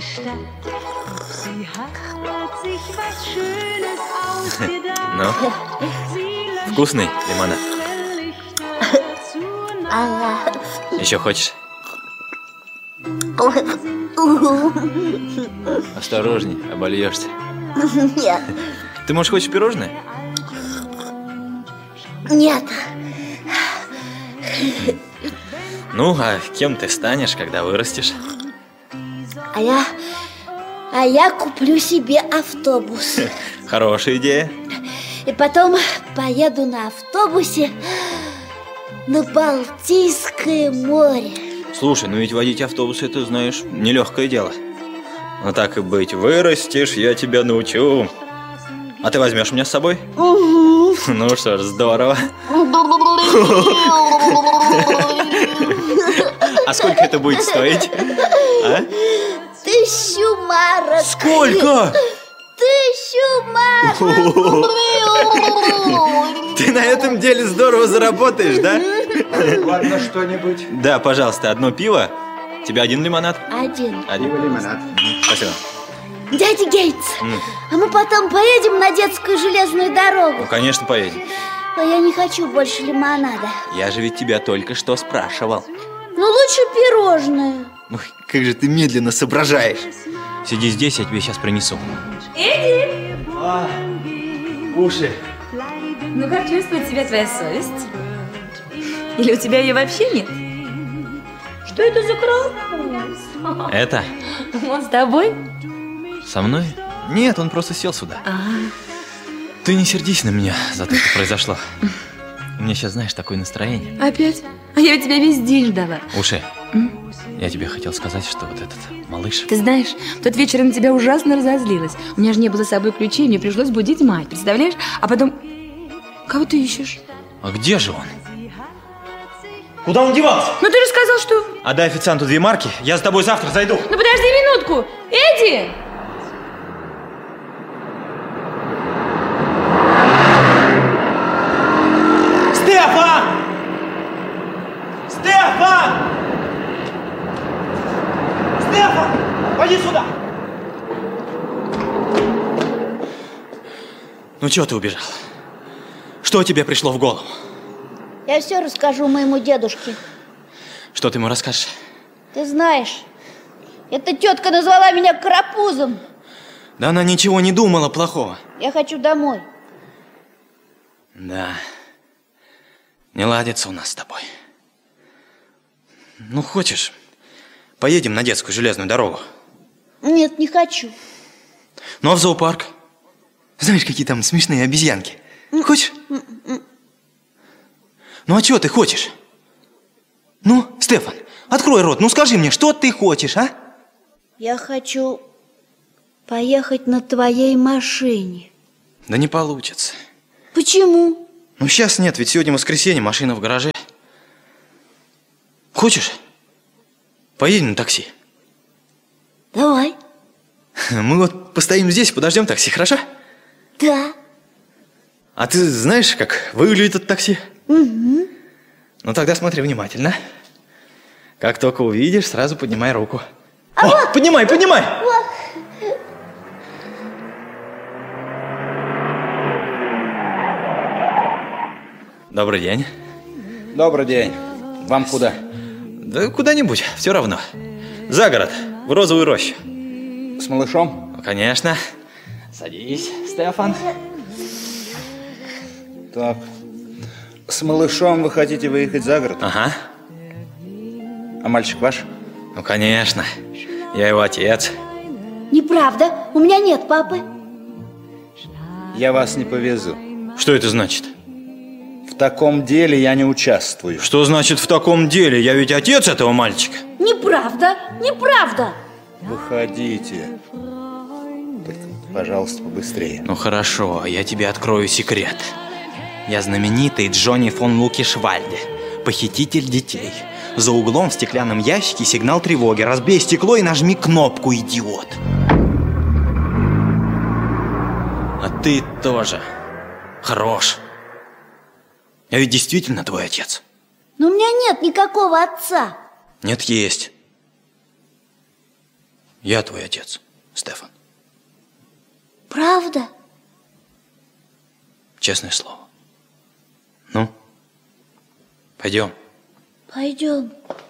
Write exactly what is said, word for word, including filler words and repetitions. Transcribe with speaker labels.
Speaker 1: Ну, вкусный лимонад?
Speaker 2: Ага.
Speaker 1: Еще хочешь? Осторожней, обольешься.
Speaker 2: Нет.
Speaker 1: Ты, может, хочешь пирожное?
Speaker 2: Нет.
Speaker 1: Ну, а кем ты станешь, когда вырастешь?
Speaker 2: А я... А я куплю себе автобус.
Speaker 1: Хорошая идея.
Speaker 2: И потом поеду на автобусе на Балтийское море.
Speaker 1: Слушай, ну ведь водить автобус, это, знаешь, нелегкое дело. Ну так и быть, вырастешь, я тебя научу. А ты возьмешь меня с собой?
Speaker 2: Угу.
Speaker 1: Ну что ж, здорово. А сколько это будет стоить? А?
Speaker 2: Тысячу марок.
Speaker 1: Сколько?
Speaker 2: Тысячу марок.
Speaker 1: Ты на этом деле здорово заработаешь, да?
Speaker 3: Ладно, что-нибудь.
Speaker 1: Да, пожалуйста, одно пиво. Тебе один лимонад?
Speaker 2: Один.
Speaker 1: Один
Speaker 3: лимонад.
Speaker 1: Спасибо.
Speaker 2: Дядя Гейтс,
Speaker 1: М.
Speaker 2: а мы потом поедем на детскую железную дорогу?
Speaker 1: Ну, конечно, поедем.
Speaker 2: Но я не хочу больше лимонада.
Speaker 1: Я же ведь тебя только что спрашивал.
Speaker 2: Ну, лучше пирожное.
Speaker 1: Ой, как же ты медленно соображаешь. Сиди здесь, я тебе сейчас принесу.
Speaker 4: Эдди!
Speaker 1: А, уши.
Speaker 4: Ну как чувствует себя твоя совесть? Или у тебя ее вообще нет? Что это за карапуз?
Speaker 1: Это?
Speaker 4: Он с тобой?
Speaker 1: Со мной? Нет, он просто сел сюда.
Speaker 4: А,
Speaker 1: Ты не сердись на меня за то, что произошло. У меня сейчас, знаешь, такое настроение.
Speaker 4: опять? А я тебя весь день ждала.
Speaker 1: Уши, я тебе хотел сказать, что вот этот малыш...
Speaker 4: Ты знаешь, в тот вечер на тебя ужасно разозлилась. У меня же не было с собой ключей, мне пришлось будить мать, представляешь? А потом... Кого ты ищешь?
Speaker 1: А где же он? Куда он девался?
Speaker 4: Ну ты же сказал, что...
Speaker 1: Отдай официанту две марки, я с тобой завтра зайду.
Speaker 4: Ну подожди минутку! Эдди!
Speaker 1: Стефан! Стефан! Стефан! Пойди сюда! Ну чего ты убежал? Что тебе пришло в голову?
Speaker 2: Я все расскажу моему дедушке.
Speaker 1: Что ты ему расскажешь?
Speaker 2: Ты знаешь, эта тетка назвала меня карапузом.
Speaker 1: Да она ничего не думала плохого.
Speaker 2: Я хочу домой.
Speaker 1: Да. Не ладится у нас с тобой. Ну, хочешь, поедем на детскую железную дорогу?
Speaker 2: Нет, не хочу.
Speaker 1: Ну, а в зоопарк? Знаешь, какие там смешные обезьянки. Хочешь? Ну, а чего ты хочешь? Ну, Стефан, открой рот, ну скажи мне, что ты хочешь, а?
Speaker 2: Я хочу поехать на твоей машине.
Speaker 1: Да не получится.
Speaker 2: Почему?
Speaker 1: Ну, сейчас нет, ведь сегодня воскресенье, машина в гараже. Хочешь? Поедем на такси?
Speaker 2: Давай.
Speaker 1: Мы вот постоим здесь, подождем такси, хорошо?
Speaker 2: Да.
Speaker 1: А ты знаешь, как выглядит это такси?
Speaker 2: Угу.
Speaker 1: Ну, тогда смотри внимательно. Как только увидишь, сразу поднимай руку.
Speaker 2: А
Speaker 1: О,
Speaker 2: вот.
Speaker 1: поднимай, поднимай!
Speaker 2: Вот.
Speaker 1: Добрый день.
Speaker 3: Добрый день. Вам куда?
Speaker 1: Да куда-нибудь, все равно. За город, в Розовую рощу.
Speaker 3: С малышом?
Speaker 1: Ну, конечно. Садись, Стефан.
Speaker 3: Так. С малышом вы хотите выехать за город?
Speaker 1: Ага.
Speaker 3: А мальчик ваш?
Speaker 1: Ну, конечно. Я его отец.
Speaker 2: Неправда, у меня нет папы.
Speaker 3: Я вас не повезу.
Speaker 1: Что это значит?
Speaker 3: В таком деле я не участвую.
Speaker 1: Что значит в таком деле? Я ведь отец этого мальчика.
Speaker 2: Неправда, неправда.
Speaker 3: Выходите. Только, пожалуйста, побыстрее.
Speaker 1: Ну хорошо, я тебе открою секрет. Я знаменитый Джонни фон Лукишвальде, похититель детей. За углом в стеклянном ящике сигнал тревоги. Разбей стекло и нажми кнопку, идиот. А ты тоже хорош. Я ведь действительно твой отец.
Speaker 2: Но у меня нет никакого отца.
Speaker 1: Нет, есть. Я твой отец, Стефан.
Speaker 2: Правда?
Speaker 1: Честное слово. Ну, пойдем.
Speaker 2: Пойдем.